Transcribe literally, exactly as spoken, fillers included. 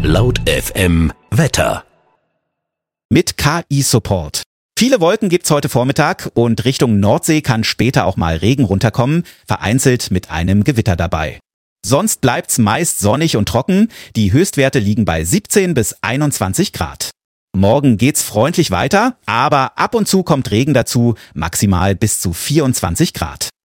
Laut F M Wetter. Mit K I-Support. Viele Wolken gibt's heute Vormittag und Richtung Nordsee kann später auch mal Regen runterkommen, vereinzelt mit einem Gewitter dabei. Sonst bleibt's meist sonnig und trocken. Die Höchstwerte liegen bei siebzehn bis einundzwanzig Grad. Morgen geht's freundlich weiter, aber ab und zu kommt Regen dazu, maximal bis zu vierundzwanzig Grad.